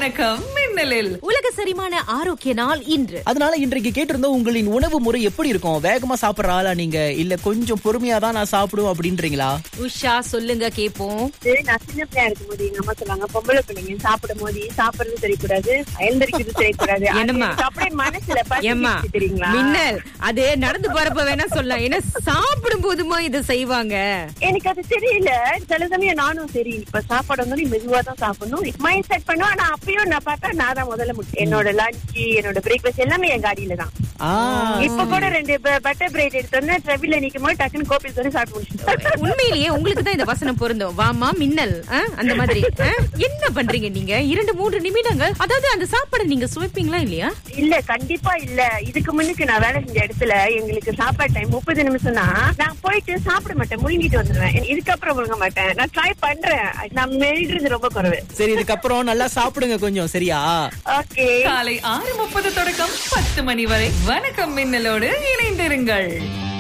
வணக்கம் மின்னலில் உலக செரிமான ஆரோக்கிய நாள் இன்று. அதனால இன்றைக்கு கேட்டிருந்தோம், உங்களின் உணவு முறை எப்படி இருக்கும்? வேகமா சாப்பிடுற ஆளா நீங்க, இல்ல கொஞ்சம் பொறுமையா தான் நான் சாப்பிடுவோம் அப்படின்றீங்களா? உஷா சொல்லுங்க கேப்போம். நான் சின்ன பிள்ளையா இருக்கும் போது எங்க அம்மா சொல்லுவாங்க, பொம்பளை பிள்ளைங்க சாப்பிடும் போது சாப்பிடுறது தெரியக்கூடாது, எழுந்திருக்கிறது தெரியக்கூடாது. என்னம்மா? அப்படியே மனசுல ஏம்மா, பதிஞ்சிருச்சு தெரியுங்களா? மின்னல் அது நடந்து போறப்ப வேணா சொல்லலாம், ஏன்னா சாப்பிடும் போதுமா இதை செய்வாங்க. எனக்கு அது தெரியல. சில சமயம் நானும் சரி இப்ப சாப்பாடு வந்து மெதுவா தான் சாப்பிடணும் மைண்ட் செட் பண்ணுவேன். ஆனா அப்பயும் நான் பார்த்தா நான் தான் முதல்ல என்னோட லஞ்ச் என்னோட பிரேக்ஃபாஸ்ட் எல்லாமே என் காடியில தான். இப்ப கூட 2 பட்டர் பிரெட் எடுத்து வந்து ட்ரெவில நிக்கும் போது டக்குன்னு கோபில் சொல்லி சாப்பிட்டு முடிச்சுட்டேன். உண்மையிலேயே உங்களுக்கு தான் இந்த வசனம் பொருந்தும். வாமா மின்னல், அந்த மாதிரி. என்ன பண்றீங்க நீங்க 2-3 நிமிடங்கள்? அதாவது அந்த சாப்பாடு நீங்க சுவைப்பீங்களா இல்லையா? இல்ல, கண்டிப்பா இல்ல. இதுக்கு முன்னுக்கு நான் வேலை செஞ்ச இடத்துல எங்களுக்கு சாப்பாடு டைம் 30 நிமிஷம் தான். நான் போயிட்டு சாப்பிட மாட்டேன், முழுங்கிட்டு வந்துடுவேன். இதுக்கப்புறம் முழுங்க மாட்டேன். நான் ட்ரை பண்றேன். நான் மெல்றது ரொம்ப குறைவு. சரி, இதுக்கப்புறம் நல்லா சாப்பிடுங்க கொஞ்சம், சரியா? ஓகே. காலை 6:30 தொடக்கம் 10 மணி வரை வணக்கம் மின்னலோடு இணைந்திருங்கள்.